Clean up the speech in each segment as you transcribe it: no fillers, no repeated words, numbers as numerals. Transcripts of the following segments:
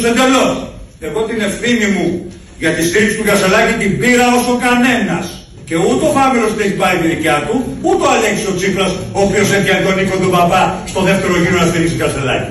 τους εντελώς. Εγώ την ευθύνη μου για τη στήριξη του Κασελάκη την πήρα όσο κανένας. Και ούτε ο Φάμελος δεν έχει πάρει τη δικιά του, ούτε ο Αλέξης ο Τσίπρας, ο οποίος έφτιανε τον Νίκο τον Παπά στο δεύτερο γύρο να στηρίξει Κασελάκη.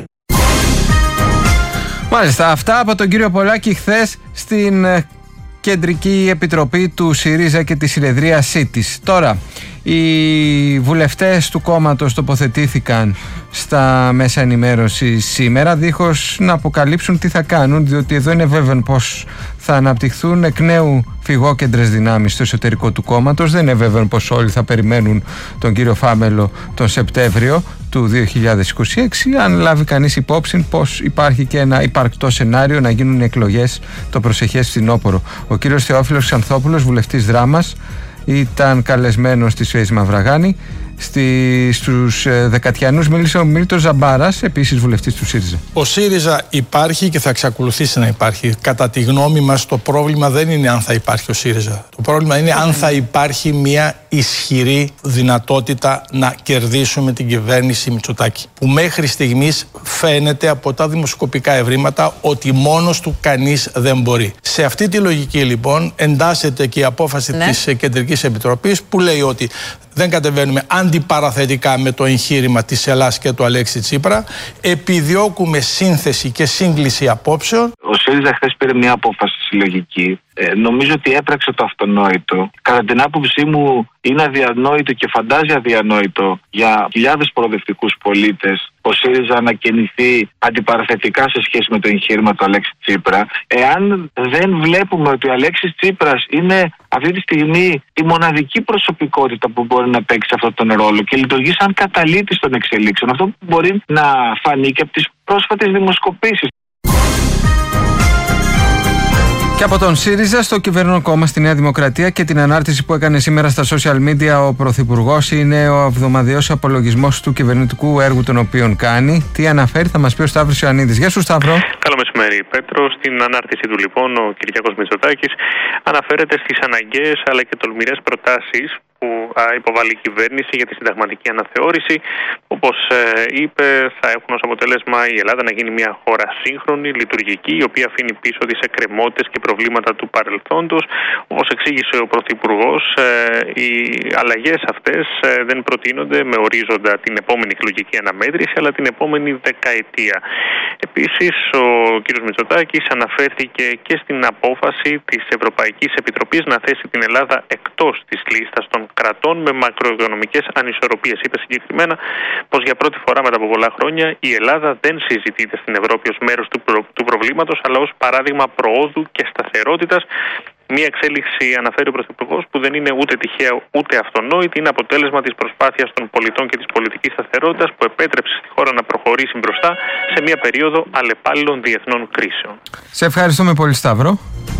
Μάλιστα, αυτά από τον κύριο Πολάκη χθες στην Κεντρική Επιτροπή του ΣΥΡΙΖΑ και τη συνεδρίασή της. Τώρα, οι βουλευτές του κόμματος τοποθετήθηκαν στα μέσα ενημέρωσης σήμερα, δίχως να αποκαλύψουν τι θα κάνουν, διότι εδώ είναι βέβαιο πως θα αναπτυχθούν εκ νέου φυγόκεντρες δυνάμεις στο εσωτερικό του κόμματος. Δεν είναι βέβαιο πως όλοι θα περιμένουν τον κύριο Φάμελο τον Σεπτέμβριο του 2026, αν λάβει κανείς υπόψη πως υπάρχει και ένα υπαρκτό σενάριο να γίνουν εκλογές το προσεχές φθινόπωρο. Ο κύριος Θεόφιλος Ξανθόπουλος, βουλευτής Δράμας, ήταν καλεσμένος στη Σουέζη Μαυραγάνη. Στους Δεκατιανούς μίλησε ο Μίλτος Ζαμπάρας, επίσης βουλευτής του ΣΥΡΙΖΑ. Ο ΣΥΡΙΖΑ υπάρχει και θα εξακολουθήσει να υπάρχει. Κατά τη γνώμη μας, το πρόβλημα δεν είναι αν θα υπάρχει ο ΣΥΡΙΖΑ. Το πρόβλημα είναι αν θα υπάρχει μια ισχυρή δυνατότητα να κερδίσουμε την κυβέρνηση Μητσοτάκη. Που μέχρι στιγμής φαίνεται από τα δημοσκοπικά ευρήματα ότι μόνος του κανείς δεν μπορεί. Σε αυτή τη λογική λοιπόν εντάσσεται και η απόφαση της Κεντρικής Επιτροπής που λέει ότι δεν κατεβαίνουμε αντιπαραθετικά με το εγχείρημα της Ελλάδας και του Αλέξη Τσίπρα. Επιδιώκουμε σύνθεση και σύγκληση απόψεων. Ο ΣΥΡΙΖΑ χθες πήρε μια απόφαση συλλογική. Νομίζω ότι έπραξε το αυτονόητο. Κατά την άποψή μου είναι αδιανόητο και φαντάζει αδιανόητο για χιλιάδες προοδευτικούς πολίτες ο ΣΥΡΙΖΑ να κινηθεί αντιπαραθετικά σε σχέση με το εγχείρημα του Αλέξη Τσίπρα. Εάν δεν βλέπουμε ότι ο Αλέξης Τσίπρας είναι αυτή τη στιγμή η μοναδική προσωπικότητα που μπορεί να παίξει αυτόν τον ρόλο και λειτουργεί σαν καταλύτης των εξελίξεων, αυτό που μπορεί να φανεί και από τις πρόσφατες δημοσκοπήσεις. Και από τον ΣΥΡΙΖΑ στο κυβερνό κόμμα στη Νέα Δημοκρατία και την ανάρτηση που έκανε σήμερα στα social media ο Πρωθυπουργός είναι ο εβδομαδιαίος απολογισμός του κυβερνητικού έργου τον οποίον κάνει. Τι αναφέρει θα μας πει ο Σταύρος Ιωαννίδης. Γεια σου Σταύρο. Καλό μεσημέρι Πέτρο. Στην ανάρτηση του λοιπόν ο Κυριάκος Μητσοτάκης αναφέρεται στις αναγκαίες αλλά και τολμηρές προτάσεις που υποβάλλει η κυβέρνηση για τη συνταγματική αναθεώρηση. Όπως είπε, θα έχουν ως αποτέλεσμα η Ελλάδα να γίνει μια χώρα σύγχρονη, λειτουργική, η οποία αφήνει πίσω τις εκκρεμότητες και προβλήματα του παρελθόντος. Όπως εξήγησε ο Πρωθυπουργός, οι αλλαγές αυτές δεν προτείνονται με ορίζοντα την επόμενη εκλογική αναμέτρηση, αλλά την επόμενη δεκαετία. Επίσης, ο κ. Μητσοτάκης αναφέρθηκε και στην απόφαση της Ευρωπαϊκής Επιτροπής να θέσει την Ελλάδα εκτός της λίστας των κρατών με μακροοικονομικές ανισορροπίες. Είπε συγκεκριμένα πως για πρώτη φορά μετά από πολλά χρόνια η Ελλάδα δεν συζητείται στην Ευρώπη ως μέρος του προβλήματος, αλλά ως παράδειγμα προόδου και σταθερότητας. Μία εξέλιξη, αναφέρει ο Πρωθυπουργός, που δεν είναι ούτε τυχαία ούτε αυτονόητη, είναι αποτέλεσμα της προσπάθειας των πολιτών και της πολιτικής σταθερότητας που επέτρεψε στη χώρα να προχωρήσει μπροστά σε μία περίοδο αλλεπάλληλων διεθνών κρίσεων. Σε ευχαριστούμε πολύ Σταύρο.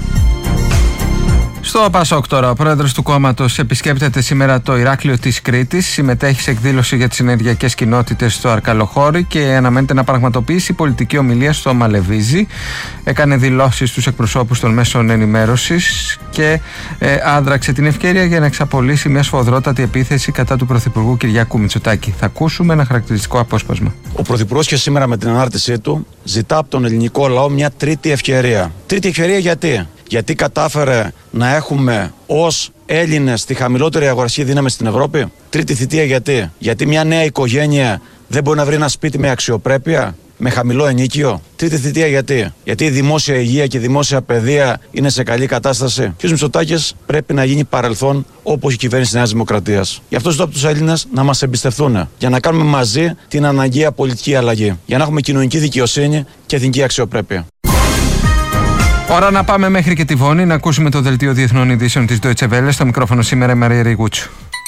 Στο ΠΑΣΟΚ τώρα, ο πρόεδρος του κόμματος επισκέπτεται σήμερα το Ηράκλειο της Κρήτης, συμμετέχει σε εκδήλωση για τις ενεργειακές κοινότητες στο Αρκαλοχώρι και αναμένεται να πραγματοποιήσει πολιτική ομιλία στο Μαλεβίζι. Έκανε δηλώσεις στους εκπροσώπους των μέσων ενημέρωσης και άδραξε την ευκαιρία για να εξαπολύσει μια σφοδρότατη επίθεση κατά του Πρωθυπουργού Κυριάκου Μητσοτάκη. Θα ακούσουμε ένα χαρακτηριστικό απόσπασμα. Ο Πρωθυπουργός και σήμερα με την ανάρτησή του ζητά από τον ελληνικό λαό μια τρίτη ευκαιρία. Τρίτη ευκαιρία γιατί? Γιατί κατάφερε να έχουμε ως Έλληνες τη χαμηλότερη αγοραστική δύναμη στην Ευρώπη. Τρίτη θητεία γιατί? Γιατί μια νέα οικογένεια δεν μπορεί να βρει ένα σπίτι με αξιοπρέπεια, με χαμηλό ενοίκιο. Τρίτη θητεία γιατί? Γιατί η δημόσια υγεία και η δημόσια παιδεία είναι σε καλή κατάσταση. Ο κ. Μητσοτάκης πρέπει να γίνει παρελθόν όπως η κυβέρνηση της Νέας Δημοκρατίας. Γι' αυτό ζητώ από τους Έλληνες να μας εμπιστευτούν για να κάνουμε μαζί την αναγκαία πολιτική αλλαγή. Για να έχουμε κοινωνική δικαιοσύνη και εθνική αξιοπρέπεια. Ώρα να πάμε μέχρι και τη Βόνη να ακούσουμε το δελτίο διεθνών ειδήσεων της Deutsche Welle. Στο μικρόφωνο σήμερα η Μαρία Ριγούτσου.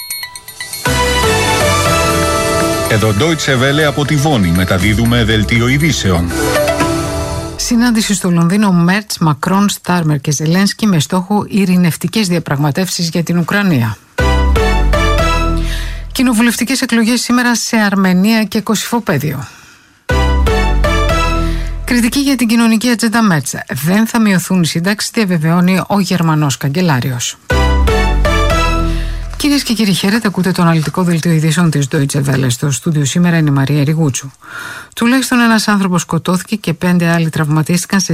Εδώ Deutsche Welle από τη Βόνη μεταδίδουμε δελτίο ειδήσεων. Συνάντηση στο Λονδίνο Μέρτς, Μακρόν, Στάρμερ και Ζελένσκι με στόχο ειρηνευτικές διαπραγματεύσεις για την Ουκρανία. Κοινοβουλευτικές εκλογές σήμερα σε Αρμενία και Κωσυφοπαίδιο. Κριτική για την κοινωνική ατζέντα Μέρτς. Δεν θα μειωθούν οι συντάξεις, διαβεβαιώνει ο Γερμανός καγκελάριος. Κυρίες και κύριοι, χαίρετε. Ακούτε το αναλυτικό δελτίο ειδήσεων της Deutsche Welle. Στο στούντιο σήμερα είναι η Μαρία Ριγούτσου. Τουλάχιστον ένας άνθρωπος σκοτώθηκε και 5 άλλοι τραυματίστηκαν σε